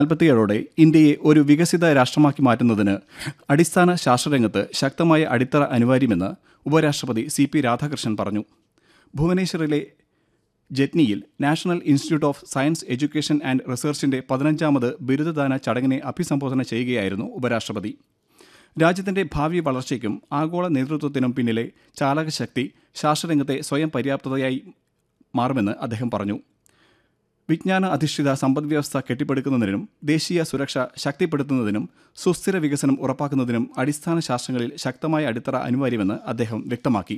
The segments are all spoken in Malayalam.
47 ഇന്ത്യയെ ഒരു വികസിത രാഷ്ട്രമാക്കി മാറ്റുന്നതിന് അടിസ്ഥാന ശാസ്ത്രരംഗത്ത് ശക്തമായ അടിത്തറ അനിവാര്യമെന്ന് ഉപരാഷ്ട്രപതി CP രാധാകൃഷ്ണൻ പറഞ്ഞു. ഭുവനേശ്വറിലെ ജറ്റ്നിയിൽ national institute of science education and റിസർച്ചിന്റെ 15ാമത് ബിരുദദാന ചടങ്ങിനെ അഭിസംബോധന ചെയ്യുകയായിരുന്നു ഉപരാഷ്ട്രപതി. രാജ്യത്തിന്റെ ഭാവി വളർച്ചയ്ക്കും ആഗോള നേതൃത്വത്തിനും പിന്നിലെ ചാലകശക്തി ശാസ്ത്രരംഗത്തെ സ്വയം പര്യാപ്തതയായി മാറുമെന്ന് അദ്ദേഹം പറഞ്ഞു. വിജ്ഞാന അധിഷ്ഠിത സമ്പദ്വ്യവസ്ഥ കെട്ടിപ്പടുക്കുന്നതിനും ദേശീയ സുരക്ഷ ശക്തിപ്പെടുത്തുന്നതിനും സുസ്ഥിര വികസനം ഉറപ്പാക്കുന്നതിനും അടിസ്ഥാന ശാസ്ത്രങ്ങളിൽ ശക്തമായ അടിത്തറ അനിവാര്യമെന്ന് അദ്ദേഹം വ്യക്തമാക്കി.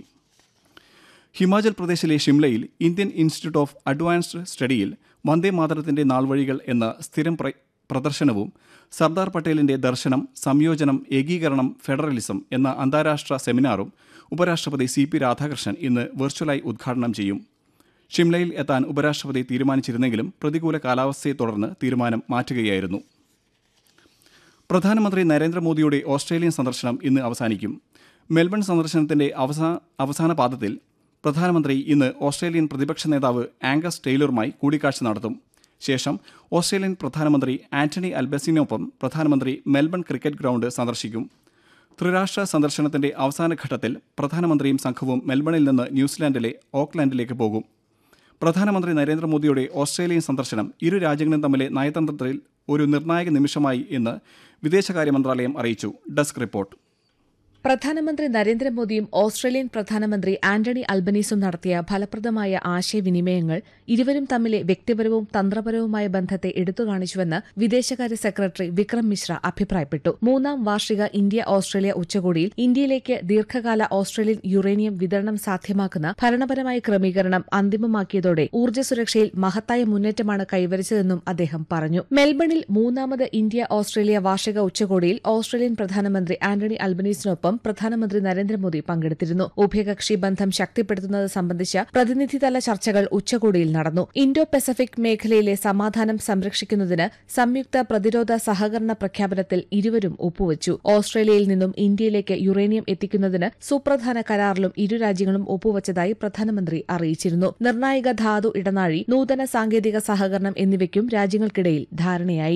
ഹിമാചൽ പ്രദേശിലെ ഷിംലയിൽ ഇന്ത്യൻ ഇൻസ്റ്റിറ്റ്യൂട്ട് ഓഫ് അഡ്വാൻസ്ഡ് സ്റ്റഡിയിൽ വന്ദേ മാതരത്തിന്റെ നാൾവഴികൾ എന്ന സ്ഥിരം പ്രദർശനവും സർദാർ പട്ടേലിന്റെ ദർശനം, സംയോജനം, ഏകീകരണം, ഫെഡറലിസം എന്ന അന്താരാഷ്ട്ര സെമിനാറും ഉപരാഷ്ട്രപതി CP രാധാകൃഷ്ണൻ ഇന്ന് വെർച്വലായി ഉദ്ഘാടനം ചെയ്യും. ഷിംലയിൽ എത്താൻ ഉപരാഷ്ട്രപതി തീരുമാനിച്ചിരുന്നെങ്കിലും പ്രതികൂല കാലാവസ്ഥയെ തുടർന്ന് തീരുമാനം മാറ്റുകയായിരുന്നു. പ്രധാനമന്ത്രി നരേന്ദ്രമോദിയുടെ ഓസ്ട്രേലിയൻ സന്ദർശനം ഇന്ന് അവസാനിക്കും. മെൽബൺ സന്ദർശനത്തിന്റെ അവസാന പാദത്തിൽ പ്രധാനമന്ത്രി ഇന്ന് ഓസ്ട്രേലിയൻ പ്രതിപക്ഷ നേതാവ് ആംഗസ് ടെയ്ലറുമായി കൂടിക്കാഴ്ച നടത്തും. ശേഷം ഓസ്ട്രേലിയൻ പ്രധാനമന്ത്രി ആന്റണി അൽബനീസിനൊപ്പം പ്രധാനമന്ത്രി മെൽബൺ ക്രിക്കറ്റ് ഗ്രൗണ്ട് സന്ദർശിക്കും. ത്രിരാഷ്ട്ര സന്ദർശനത്തിന്റെ അവസാന ഘട്ടത്തിൽ പ്രധാനമന്ത്രിയും സംഘവും മെൽബണിൽ നിന്ന് ന്യൂസിലാൻഡിലെ ഓക്ലാൻഡിലേക്ക് പോകും. പ്രധാനമന്ത്രി നരേന്ദ്രമോദിയുടെ ഓസ്ട്രേലിയൻ സന്ദർശനം ഇരു രാജ്യങ്ങളും തമ്മിലെ നയതന്ത്രത്തിൽ ഒരു നിർണായക നിമിഷമായി എന്ന് വിദേശകാര്യ മന്ത്രാലയം അറിയിച്ചു. Desk report. പ്രധാനമന്ത്രി നരേന്ദ്രമോദിയും ഓസ്ട്രേലിയൻ പ്രധാനമന്ത്രി ആന്റണി അൽബനീസും നടത്തിയ ഫലപ്രദമായ ആശയവിനിമയങ്ങൾ ഇരുവരും തമ്മിലെ വ്യക്തിപരവും തന്ത്രപരവുമായ ബന്ധത്തെ എടുത്തുകാണിച്ചുവെന്ന് വിദേശകാര്യ സെക്രട്ടറി വിക്രം മിശ്ര അഭിപ്രായപ്പെട്ടു. 3ാം വാർഷിക ഇന്ത്യ ഓസ്ട്രേലിയ ഉച്ചകോടിയിൽ ഇന്ത്യയിലേക്ക് ദീർഘകാല ഓസ്ട്രേലിയൻ യുറേനിയം വിതരണം സാധ്യമാക്കുന്ന ഭരണപരമായ ക്രമീകരണം അന്തിമമാക്കിയതോടെ ഊർജ്ജ സുരക്ഷയിൽ മഹത്തായ മുന്നേറ്റമാണ് കൈവരിച്ചതെന്നും അദ്ദേഹം പറഞ്ഞു. മെൽബണിൽ 3ാമത് ഇന്ത്യ ഓസ്ട്രേലിയ വാർഷിക ഉച്ചകോടിയിൽ ഓസ്ട്രേലിയൻ പ്രധാനമന്ത്രി ആന്റണി അൽബനീസിനൊപ്പം പ്രധാനമന്ത്രി നരേന്ദ്രമോദി പങ്കെടുത്തിരുന്നു. ഉഭയകക്ഷി ബന്ധം ശക്തിപ്പെടുത്തുന്നത് സംബന്ധിച്ച പ്രതിനിധിതല ചർച്ചകൾ ഉച്ചകോടിയിൽ നടന്നു. ഇൻഡോ പസഫിക് മേഖലയിലെ സമാധാനം സംരക്ഷിക്കുന്നതിന് സംയുക്ത പ്രതിരോധ സഹകരണ പ്രഖ്യാപനത്തിൽ ഇരുവരും ഒപ്പുവച്ചു. ഓസ്ട്രേലിയയിൽ നിന്നും ഇന്ത്യയിലേക്ക് യുറേനിയം എത്തിക്കുന്നതിന് സുപ്രധാന കരാറിലും ഇരു രാജ്യങ്ങളും ഒപ്പുവച്ചതായി പ്രധാനമന്ത്രി അറിയിച്ചിരുന്നു. നിർണായക ധാതു ഇടനാഴി, നൂതന സാങ്കേതിക സഹകരണം എന്നിവയ്ക്കും രാജ്യങ്ങൾക്കിടയിൽ ധാരണയായി.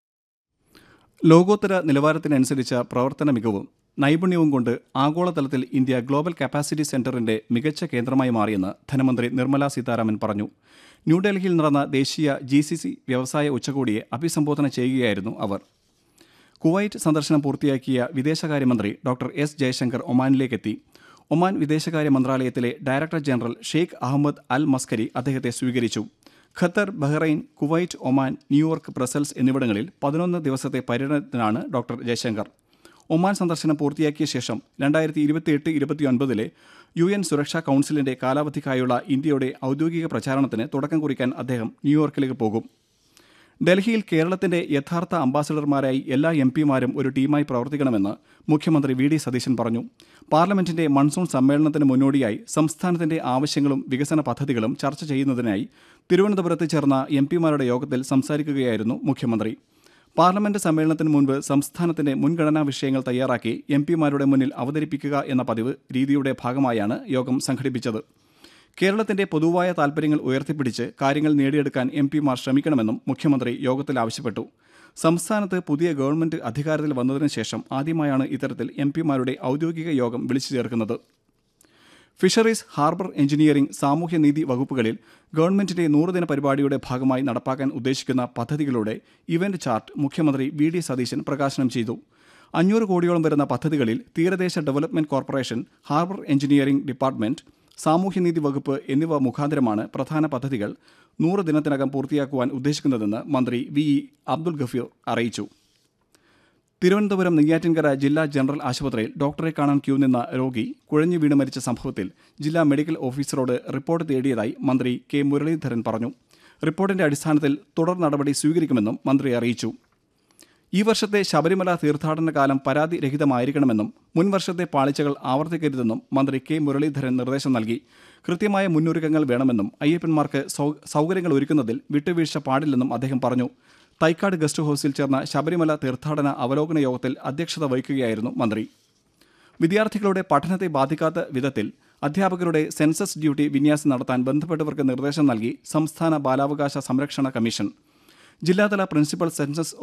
ലോകോത്തര നിലവാരത്തിനനുസരിച്ച പ്രവർത്തന മികവും നൈപുണ്യവും കൊണ്ട് ആഗോളതലത്തിൽ ഇന്ത്യ ഗ്ലോബൽ കപ്പാസിറ്റി സെന്ററിന്റെ മികച്ച കേന്ദ്രമായി മാറിയെന്ന് ധനമന്ത്രി നിർമ്മല സീതാരാമൻ പറഞ്ഞു. ന്യൂഡൽഹിയിൽ നടന്ന ദേശീയ GCC വ്യവസായ ഉച്ചകോടിയെ അഭിസംബോധന ചെയ്യുകയായിരുന്നു അവർ. കുവൈറ്റ് സന്ദർശനം പൂർത്തിയാക്കിയ വിദേശകാര്യമന്ത്രി ഡോക്ടർ S ജയശങ്കർ ഒമാനിലേക്കെത്തി. ഒമാൻ വിദേശകാര്യ മന്ത്രാലയത്തിലെ ഡയറക്ടർ ജനറൽ ഷെയ്ഖ് അഹമ്മദ് അൽ മസ്കരി അദ്ദേഹത്തെ സ്വീകരിച്ചു. Qatar, Bahrain, Kuwait, Oman, New York, Brussels എന്നിവിടങ്ങളിൽ 11 ദിവസത്തെ പര്യടനത്തിനാണ് ഡോക്ടർ ജയശങ്കർ. ഒമാൻ സന്ദർശനം പൂർത്തിയാക്കിയ ശേഷം 2028-29 UN സുരക്ഷാ കൌൺസിലിന്റെ കാലാവധിക്കായുള്ള ഇന്ത്യയുടെ ഔദ്യോഗിക പ്രചാരണത്തിന് തുടക്കം കുറിക്കാൻ അദ്ദേഹം ന്യൂയോർക്കിലേക്ക് പോകും. ഡൽഹിയിൽ കേരളത്തിന്റെ യഥാർത്ഥ അംബാസഡർമാരായി എല്ലാ MP-മാരും ഒരു ടീമായി പ്രവർത്തിക്കണമെന്ന് മുഖ്യമന്ത്രി VD സതീശൻ പറഞ്ഞു. പാർലമെന്റിന്റെ മൺസൂൺ സമ്മേളനത്തിന് മുന്നോടിയായി സംസ്ഥാനത്തിന്റെ ആവശ്യങ്ങളും വികസന പദ്ധതികളും ചർച്ച ചെയ്യുന്നതിനായി തിരുവനന്തപുരത്ത് ചേർന്ന MP-മാരുടെ യോഗത്തിൽ സംസാരിക്കുകയായിരുന്നു മുഖ്യമന്ത്രി. പാർലമെന്റ് സമ്മേളനത്തിന് മുൻപ് സംസ്ഥാനത്തിന്റെ മുൻഗണനാ വിഷയങ്ങൾ തയ്യാറാക്കി MP-മാരുടെ മുന്നിൽ അവതരിപ്പിക്കുക എന്ന പതിവ് രീതിയുടെ ഭാഗമായാണ് യോഗം സംഘടിപ്പിച്ചത്. കേരളത്തിന്റെ പൊതുവായ താൽപര്യങ്ങൾ ഉയർത്തിപ്പിടിച്ച് കാര്യങ്ങൾ നേടിയെടുക്കാൻ MP-മാർ ശ്രമിക്കണമെന്നും മുഖ്യമന്ത്രി യോഗത്തിൽ ആവശ്യപ്പെട്ടു. സംസ്ഥാനത്ത് പുതിയ ഗവൺമെന്റ് അധികാരത്തിൽ വന്നതിനു ശേഷം ആദ്യമായാണ് ഇത്തരത്തിൽ MP-മാരുടെ ഔദ്യോഗിക യോഗം വിളിച്ചു ചേർക്കുന്നത്. ഫിഷറീസ്, ഹാർബർ എഞ്ചിനീയറിംഗ്, സാമൂഹ്യനീതി വകുപ്പുകളിൽ ഗവൺമെന്റിന്റെ 100 ദിന പരിപാടിയുടെ ഭാഗമായി നടപ്പാക്കാൻ ഉദ്ദേശിക്കുന്ന പദ്ധതികളുടെ ഇവന്റ് ചാർട്ട് മുഖ്യമന്ത്രി VD സതീശൻ പ്രകാശനം ചെയ്തു. 500 കോടിയോളം വരുന്ന പദ്ധതികളിൽ തീരദേശ development corporation, harbour engineering department, സാമൂഹ്യനീതി വകുപ്പ് എന്നിവ മുഖാന്തരമാണ് പ്രധാന പദ്ധതികൾ 100 ദിനത്തിനകം പൂർത്തിയാക്കുവാൻ ഉദ്ദേശിക്കുന്നതെന്ന് മന്ത്രി VE അബ്ദുൽ ഗഫൂർ അറിയിച്ചു. തിരുവനന്തപുരം നെയ്യാറ്റിൻകര ജില്ലാ ജനറൽ ആശുപത്രിയിൽ ഡോക്ടറെ കാണാൻ ക്യൂ നിന്ന രോഗി കുഴഞ്ഞു വീണ് മരിച്ച സംഭവത്തിൽ ജില്ലാ മെഡിക്കൽ ഓഫീസറോട് റിപ്പോർട്ട് തേടിയതായി മന്ത്രി K മുരളീധരൻ പറഞ്ഞു. റിപ്പോർട്ടിന്റെ അടിസ്ഥാനത്തിൽ തുടർ നടപടി സ്വീകരിക്കുമെന്നും മന്ത്രി അറിയിച്ചു. ഈ വർഷത്തെ ശബരിമല തീർത്ഥാടന കാലം പരാതി രഹിതമായിരിക്കണമെന്നും മുൻവർഷത്തെ പാളിച്ചകൾ ആവർത്തിക്കരുതെന്നും മന്ത്രി K മുരളീധരൻ നിർദ്ദേശം നൽകി. കൃത്യമായ മുന്നൊരുക്കങ്ങൾ വേണമെന്നും അയ്യപ്പന്മാർക്ക് സൗകര്യങ്ങൾ ഒരുക്കുന്നതിൽ വിട്ടുവീഴ്ച പാടില്ലെന്നും അദ്ദേഹം പറഞ്ഞു. തൈക്കാട് ഗസ്റ്റ് ഹൌസിൽ ചേർന്ന ശബരിമല തീർത്ഥാടന അവലോകന യോഗത്തിൽ അധ്യക്ഷത വഹിക്കുകയായിരുന്നു മന്ത്രി. വിദ്യാർത്ഥികളുടെ പഠനത്തെ ബാധിക്കാത്ത വിധത്തിൽ അധ്യാപകരുടെ സെൻസസ് ഡ്യൂട്ടി വിന്യാസം നടത്താൻ ബന്ധപ്പെട്ടവർക്ക് നിർദ്ദേശം നൽകി സംസ്ഥാന ബാലാവകാശ സംരക്ഷണ കമ്മീഷൻ. ജില്ലാതല പ്രിൻസിപ്പൽ സെൻസസ്